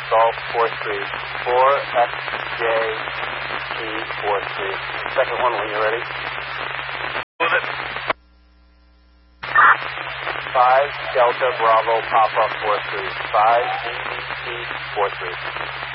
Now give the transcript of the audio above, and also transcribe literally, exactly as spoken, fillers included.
Golf four three, four X J T four three. Second one when you're ready. Move it. five Delta Bravo Papa four three, five D D T four three.